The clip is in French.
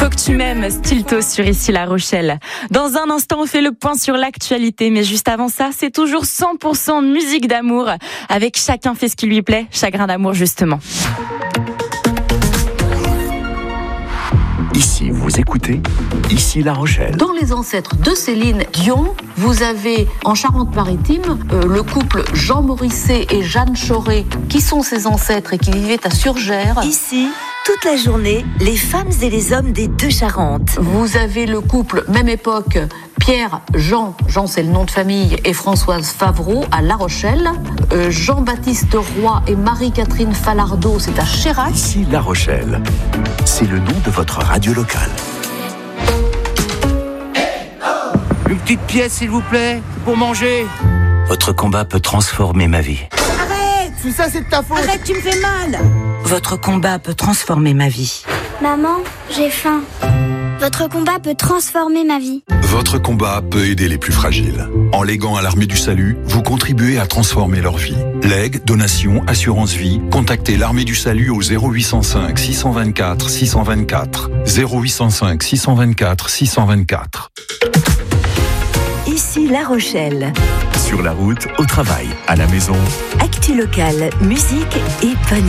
Faut que tu m'aimes, Stilto sur Ici La Rochelle. Dans un instant, on fait le point sur l'actualité, mais juste avant ça, c'est toujours 100% musique d'amour, avec Chacun fait ce qui lui plaît, Chagrin d'amour justement. Ici, vous écoutez Ici La Rochelle. Dans les ancêtres de Céline Dion, vous avez en Charente-Maritime le couple Jean Morisset et Jeanne Choré, qui sont ses ancêtres et qui vivaient à Surgères. Ici, toute la journée, les femmes et les hommes des deux Charentes. Vous avez le couple, même époque, Pierre, Jean c'est le nom de famille, et Françoise Favreau à La Rochelle. Jean-Baptiste Roy et Marie-Catherine Falardeau, c'est à Chirac. Ici La Rochelle, c'est le nom de votre radio locale. Une petite pièce, s'il vous plaît, pour manger. Votre combat peut transformer ma vie. Arrête! Tout ça, c'est de ta faute. Arrête, tu me fais mal! Votre combat peut transformer ma vie. Maman, j'ai faim. Votre combat peut transformer ma vie. Votre combat peut aider les plus fragiles. En léguant à l'Armée du Salut, vous contribuez à transformer leur vie. Legs, donations, assurance vie, contactez l'Armée du Salut au 0805 624 624. 0805 624 624. Ici La Rochelle. Sur la route, au travail, à la maison. Actu locale, musique et bonne